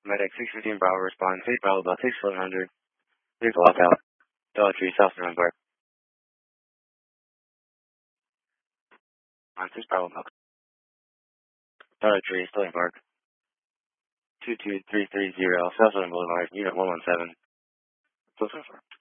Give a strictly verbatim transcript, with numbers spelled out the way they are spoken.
Medic six fifteen Bravo respond. State Bravo about six four hundred. Please walk out. Dollar Tree, South Surround Park. On six Bravo Milk. Dollar Tree, Sterling Park. two two three three zero, South Surround Boulevard, Unit one one seven. So so far.